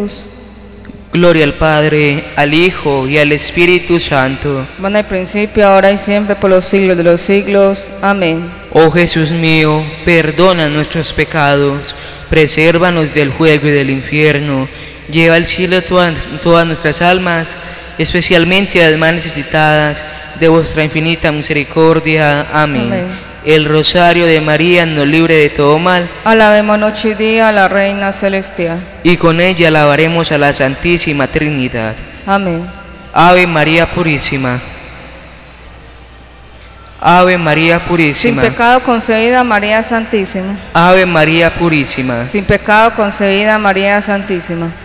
Jesús. Gloria al Padre, al Hijo y al Espíritu Santo. Como en el principio, ahora y siempre, por los siglos de los siglos. Amén. Oh Jesús mío, perdona nuestros pecados, presérvanos del fuego y del infierno, lleva al cielo todas nuestras almas, especialmente a las más necesitadas de vuestra infinita misericordia. Amén. Amén. El rosario de María nos libre de todo mal, Alabemos noche y día a la Reina Celestial. y con ella alabaremos a la Santísima Trinidad. Amén. Ave María Purísima. Ave María Sin Purísima. pecado concebida María Santísima. Ave María Purísima. Sin pecado concebida María Santísima.